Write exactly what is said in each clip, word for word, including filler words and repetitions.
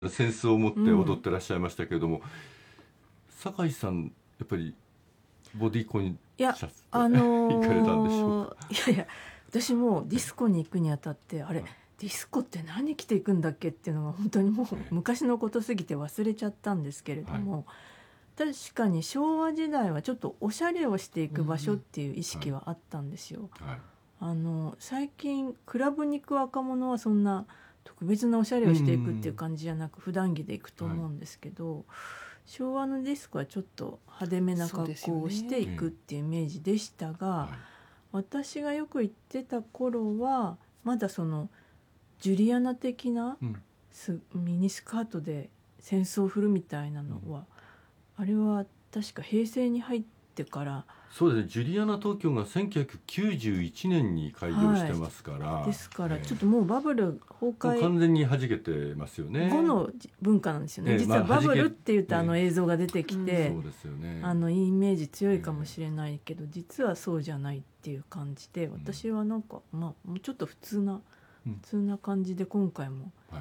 センスを持って踊ってらっしゃいましたけれども、うん、酒井さんやっぱりボディコンシャツであのー、 行かれたんでしょうか。 いやいや、私もディスコに行くにあたってあれ、ディスコって何着ていくんだっけっていうのが本当にもう昔のことすぎて忘れちゃったんですけれども、はい、確かに昭和時代はちょっとおしゃれをしていく場所っていう意識はあったんですよ、はいはい、あの最近クラブに行く若者はそんな特別なおしゃれをしていくっていう感じじゃなく普段着で行くと思うんですけど、はい、昭和のディスコはちょっと派手めな格好をしていくっていうイメージでしたが、ね、はい、私がよく行ってた頃はまだそのジュリアナ的なス、うん、ミニスカートで扇子を振るみたいなのは、うん、あれは確か平成に入ってから。 そうですね、ジュリアナ東京がせんきゅうひゃくきゅうじゅういちねんに開業してますから、 はい、ですからちょっともうバブル崩壊、 もう完全に弾けてますよね。 後の文化なんですよね、えー、実はバブルって言ったあの映像が出てきて、 うん、そうですよね、 あのイメージ強いかもしれないけど、えー、実はそうじゃないっていう感じで、私はなんか、まあ、もうちょっと普通な、うん、普通な感じで今回も、はい、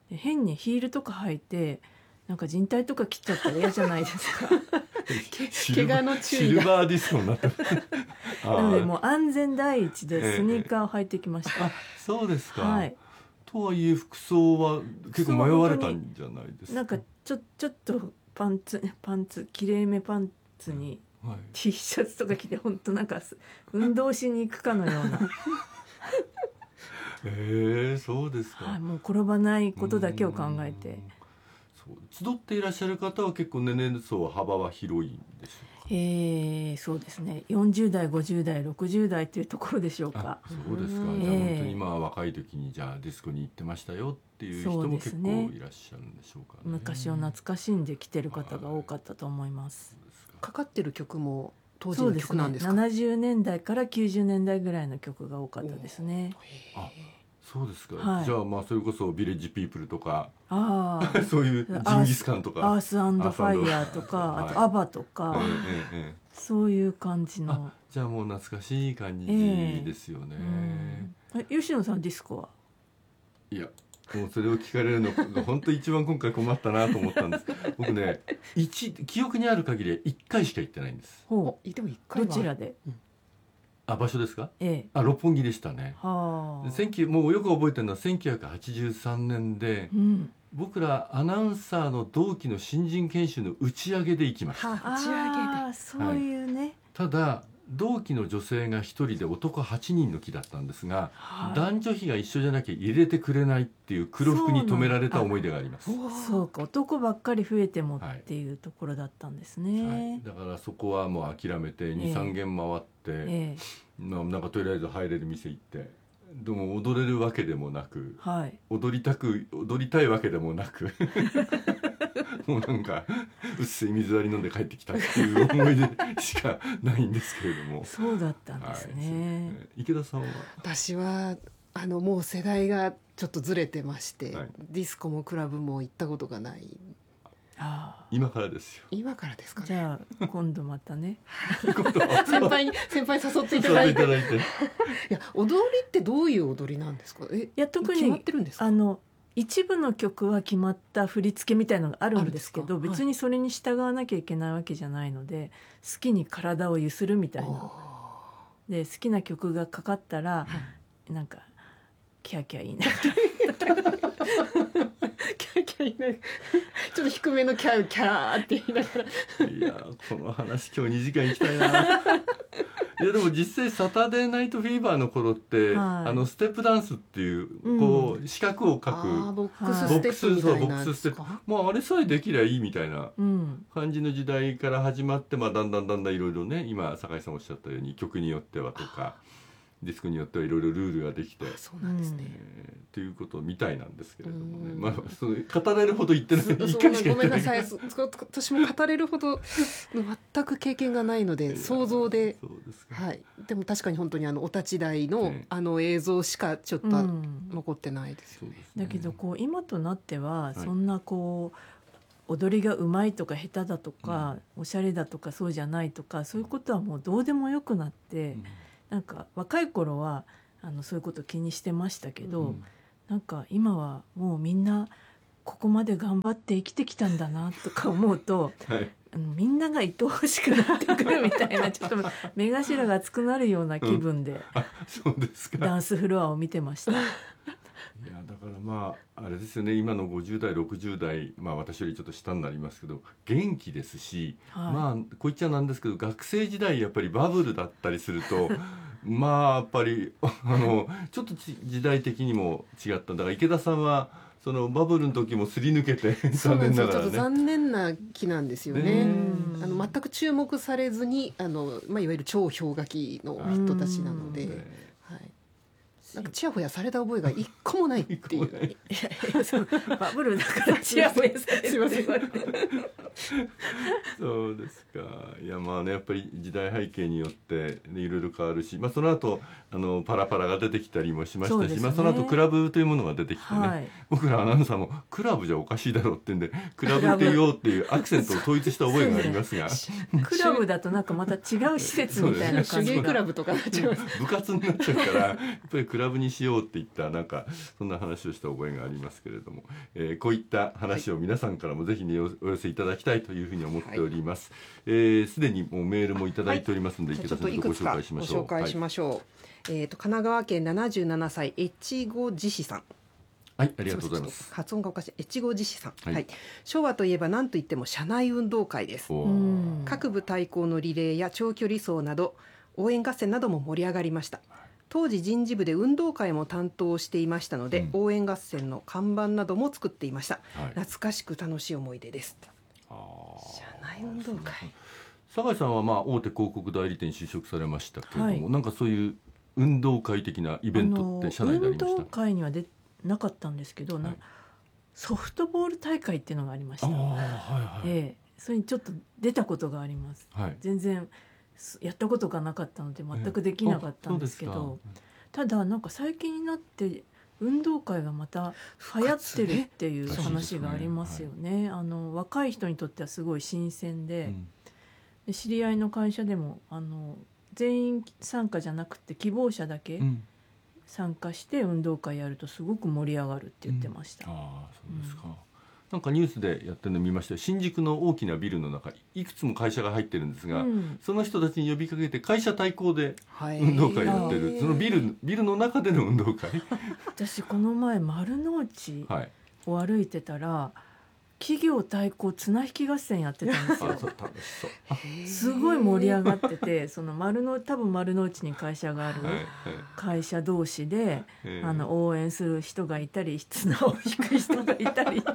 で変にヒールとか履いてなんか靭帯とか切っちゃったら嫌じゃないですか怪我の注意がシルバーディスコになってるなのでもう安全第一でスニーカーを履いてきました、えー、 あ、そうですか、 はい、 とはいえ服装は結構迷われたんじゃないですか。 なんかちょ、ちょっとパンツパンツきれいめパンツに T シャツとか着て、本当なんか運動しに行くかのようなえー、そうですか、 はい、もう転ばないことだけを考えて。 そう集っていらっしゃる方は結構年齢層は幅は広いんでしょうか。 えー、そうですね、よんじゅう代ごじゅう代ろくじゅう代というところでしょうか。 そうですか、じゃあ本当に今若い時にじゃあディスコに行ってましたよっていう人も結構いらっしゃるんでしょうかね。 昔を懐かしんで来てる方が多かったと思います。 かかってる曲も当時の曲なんですか。 そうですね、ななじゅうねんだいからきゅうじゅうねんだいぐらいの曲が多かったですね。 あ、そうですか、 はい、 じゃあまあそれこそビレッジピープルとか、 あそういうジンギスカンとかアース&ファイヤーとか、はい、あとアバとか、ええええ、そういう感じの。 じゃあもう懐かしい感じですよね、 えーうん、吉野さんディスコは。 いやもうそれを聞かれるのが本当一番今回困ったなと思ったんです僕ね、一記憶にある限りいっかいしか行ってないんです。 ほう、でもいっかいはどちらで、うん、 あ、場所ですか、 ええ、 あ、六本木でしたね。 はあ、もうよく覚えてるのはせんきゅうひゃくはちじゅうさんねんで、うん、僕らアナウンサーの同期の新人研修の打ち上げで行きました。 はあ、打ち上げで、そういうね、はい、 ただ同期の女性がひとりで男はちにんの期だったんですが、はい、男女比が一緒じゃなきゃ入れてくれないっていう黒服に止められた思い出があります。 そうそうか、男ばっかり増えてもっていうところだったんですね、 はいはい、だからそこはもう諦めて に,さん 軒回って、えー、なんかとりあえず入れる店行って、でも踊れるわけでもなく、はい、踊りたく踊りたいわけでもなくもうなんか薄い水割り飲んで帰ってきたっていう思い出しかないんですけれどもそうだったんですね、 はい、池田さんは。 私はあのもう世代がちょっとずれてまして、はい、ディスコもクラブも行ったことがない。 あ、今からですよ。 今からですかね。 じゃあ今度またね先輩に先輩誘っていただいていいや、踊りってどういう踊りなんですか。え、 いや特に決まってるんですか。 あの一部の曲は決まった振り付けみたいなのがあるんですけど、別にそれに従わなきゃいけないわけじゃないので、好きに体を揺するみたいなで、好きな曲がかかったら、はい、なんかキャーキャー言いながらキャーキャー言いながらちょっと低めのキャーキャーって言いながらいやこの話今日にじかん行きたいないやでも実際サタデーナイトフィーバーの頃って、はい、あのステップダンスっていう、うん、こう四角を描くボックスステップみたいな、 ボックスステップ、まああれさえできりゃいいみたいな感じの時代から始まって、まあ、だんだんだんだんいろいろね、今酒井さんおっしゃったように曲によってはとかディスクによってはいろいろルールができて、 そうなんですね、 えー、っていうことみたいなんですけれどもね、まあ、その語れるほど言ってないいっかいしか言ってない。 ごめんなさい、私も語れるほど全く経験がないので想像で、 そうですか、 はい、でも確かに本当にあのお立ち台の、ね、あの映像しかちょっと残ってないですよね、 うん、だけどこう今となってはそんなこう、はい、踊りがうまいとか下手だとか、うん、おしゃれだとかそうじゃないとか、そういうことはもうどうでもよくなって、うん、なんか若い頃はあのそういうこと気にしてましたけど、うん、なんか今はもうみんなここまで頑張って生きてきたんだなとか思うと、はい、あのみんなが愛おしくなってくるみたいなちょっと目頭が熱くなるような気分で、うん、 あそうですか。 ダンスフロアを見てました。いやだからまああれですよね、今のごじゅう代ろくじゅう代、まあ私よりちょっと下になりますけど元気ですし、はい、まあこう言っちゃなんですけど学生時代やっぱりバブルだったりするとまあやっぱりあのちょっと時代的にも違った。だから池田さんはそのバブルの時もすり抜けて残念ながらね。 ちょっと残念な期なんですよね。あの全く注目されずにあの、まあ、いわゆる超氷河期の人たちなので、はい、なんかチヤホヤされた覚えが一個もないっていう。いやいやそのバブルだからチヤホヤされてますそうですか。いやまあねやっぱり時代背景によっていろいろ変わるし、まあ、その後あのパラパラが出てきたりもしましたし、そ、ねまあ、その後クラブというものが出てきてね、はい、僕らアナウンサーもクラブじゃおかしいだろうってんでクラブって言おうっていうアクセントを統一した覚えがありますがクラブだとなんかまた違う施設みたいな感じが、 手芸クラブとか部活になっちゃうからやっぱりクラブにしようって言ったなんかそんな話をした覚えがありますけれども、えー、こういった話を皆さんからもぜひねお寄せいただきたいというふうに思っております。すで、はいえー、にもうメールもいただいておりますので、 はい、 池田さんとご紹介しましょう。 ご紹介しましょう。はいえー、と神奈川県ななじゅうななさい越後寺市さん。 はい、ありがとうございます。 発音がおかしい。越後寺市さん、はいはい、昭和といえば何といっても社内運動会です。各部対抗のリレーや長距離走など応援合戦なども盛り上がりました。当時人事部で運動会も担当していましたので、うん、応援合戦の看板なども作っていました、はい、懐かしく楽しい思い出です。あ社内運動会。 酒井さんはまあ大手広告代理店に就職されましたけれども、はい、なんかそういう運動会的なイベントって社内でありました？ 運動会にはでなかったんですけど、はい、ソフトボール大会っていうのがありました。あ、はいはいえー、それにちょっと出たことがあります、はい、全然やったことがなかったので全くできなかったんですけど、えー、ただなんか最近になって運動会がまた流行ってるっていう話がありますよね。ね、はい、あの若い人にとってはすごい新鮮で、うん、で知り合いの会社でもあの全員参加じゃなくて希望者だけ参加して運動会やるとすごく盛り上がるって言ってました、うん、ああそうですか、うん、なんかニュースでやってるの見ましたよ。新宿の大きなビルの中いくつも会社が入ってるんですが、うん、その人たちに呼びかけて会社対抗で運動会やってる、そのビル、ビルの中での運動会私この前丸の内を歩いてたら、はい企業対抗綱引き合戦やってたんですよ。楽しそう。すごい盛り上がってて、その丸の多分丸の内に会社がある会社同士で、あの応援する人がいたり綱を引く人がいたり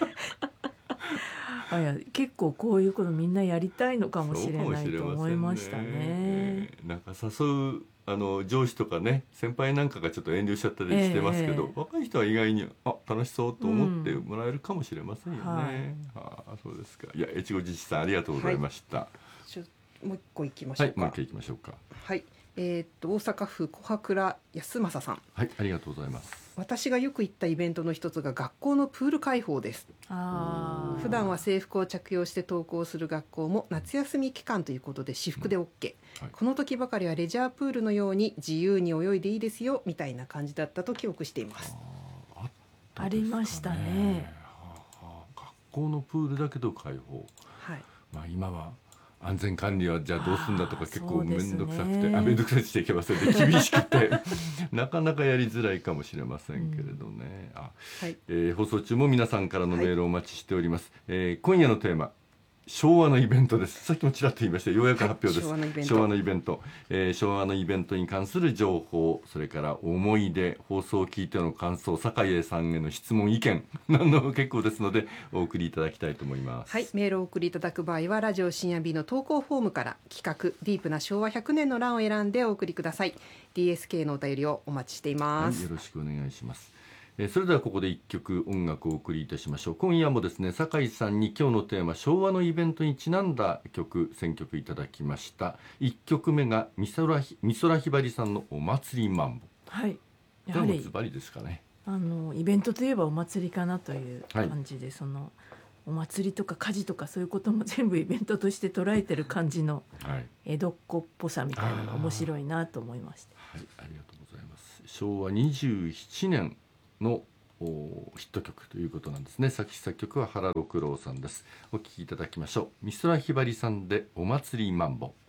あいや結構こういうことみんなやりたいのかもしれないと思いましたね。 なんか誘うあの上司とかね先輩なんかがちょっと遠慮しちゃったりしてますけど、えー、若い人は意外にあ楽しそうと思ってもらえるかもしれませんよね、うんはい、あそうですか。いや越後自治さんありがとうございました、はい、 ちょもう一個いきましょうか。 はいもう一回いきましょうか。 はいえー、っと大阪府小羽倉安正さん。 はいありがとうございます。 私がよく行ったイベントの一つが学校のプール開放です。あ普段は制服を着用して登校する学校も夏休み期間ということで私服で OK、うんはい、この時ばかりはレジャープールのように自由に泳いでいいですよみたいな感じだったと記憶しています。 あ, あ, ったありましたね。 はあ、学校のプールだけど開放、はいまあ、今は安全管理はじゃあどうするんだとか結構面倒くさくて、あ、面倒くさくしていけませんで厳しくてなかなかやりづらいかもしれませんけれどね、うんあはいえー、放送中も皆さんからのメールをお待ちしております、はいえー、今夜のテーマ昭和のイベントです。さっきもちらっと言いましたようやく発表です、はい、昭和のイベント、えー、昭和のイベントに関する情報、それから思い出、放送を聞いての感想、酒井さんへの質問意見何でも結構ですのでお送りいただきたいと思います。 はい、メールをお送りいただく場合はラジオ深夜 B の投稿フォームから企画ディープな昭和ひゃくねんの欄を選んでお送りください。 ディーエスケー のお便りをお待ちしています、 はい、よろしくお願いします。えー、それではここで一曲音楽をお送りいたしましょう。今夜もですね酒井さんに今日のテーマ昭和のイベントにちなんだ曲選曲いただきました。いっきょくめが美空ひばりさんのお祭りマンボ。 はいやはりズバリですかね。 あのイベントといえばお祭りかなという感じで、はい、そのお祭りとか火事とかそういうことも全部イベントとして捉えてる感じの江戸っ子っぽさみたいなのが面白いなと思いました。 はい、ありがとうございます。しょうわにじゅうななねんのヒット曲ということなんですね。作詞作曲は原六郎さんです。お聴きいただきましょう。美空ひばりさんでお祭りマンボ。